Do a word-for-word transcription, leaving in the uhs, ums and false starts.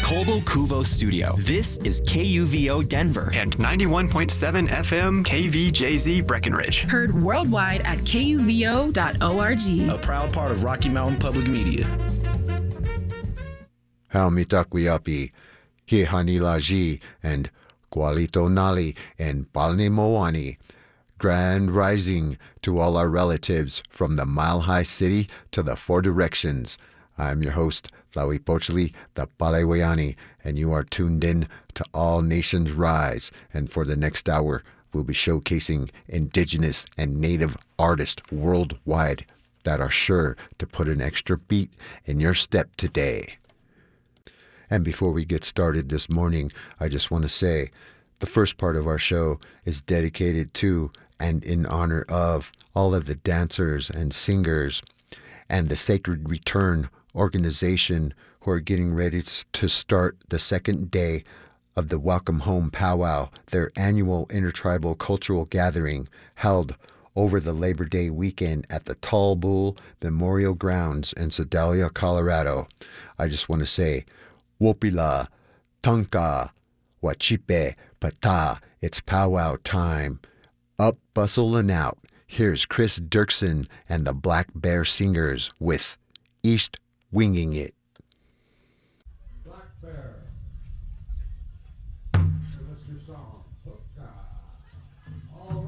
Colbo Cuvo Studio. This is K U V O Denver and ninety-one point seven F M K V J Z Breckenridge. Heard worldwide at K U V O dot org. A proud part of Rocky Mountain Public Media. Haumitakuyapi, Hihanilaji, and Gualito Nali, and Balne Moani. Grand rising to all our relatives from the Mile High City to the Four Directions. I'm your host, Lawi Pochli, the Palewayani, and you are tuned in to All Nations Rise. And for the next hour, we'll be showcasing indigenous and native artists worldwide that are sure to put an extra beat in your step today. And before we get started this morning, I just want to say the first part of our show is dedicated to and in honor of all of the dancers and singers and the Sacred Return organization who are getting ready to start the second day of the Welcome Home Powwow, their annual intertribal cultural gathering held over the Labor Day weekend at the Tall Bull Memorial Grounds in Sedalia, Colorado. I just want to say, Wopila, Tanka, Wachipe, Pata, it's powwow time. Up, bustle, and out. Here's Chris Dirksen and the Black Bear Singers with East Winging It.